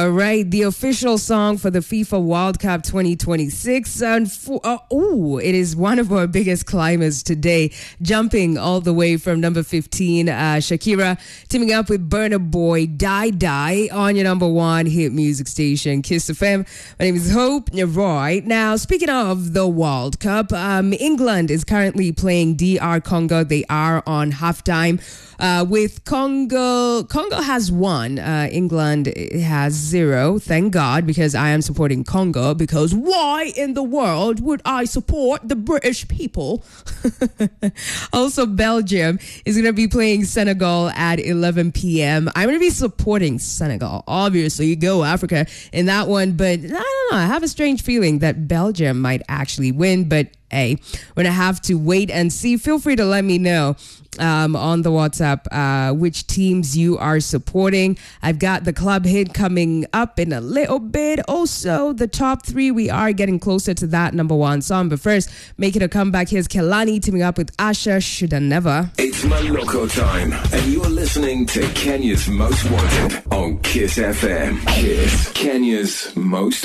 All right, the official song for the FIFA World Cup 2026. And it is one of our biggest climbers today, jumping all the way from number 15, Shakira, teaming up with Burna Boy, Die Die, on your number one hit music station, Kiss FM. My name is Hope. You're right. Now, speaking of the World Cup, England is currently playing DR Congo. They are on halftime. With Congo has one. England has 0. Thank God, because I am supporting Congo. Because why in the world would I support the British people? Also, Belgium is going to be playing Senegal at 11 p.m. I'm going to be supporting Senegal. Obviously, go Africa in that one. But I don't know. I have a strange feeling that Belgium might actually win. But hey, we're going to have to wait and see. Feel free to let me know on the WhatsApp which teams you are supporting. I've got the club hit coming up in a little bit. Also, the top 3, we are getting closer to that number 1 song. But first, making a comeback, here's Kelani teaming up with Asha, Shoulda Never. It's Maloko time, and you're listening to Kenya's Most Wanted on Kiss FM. Kiss, Kenya's Most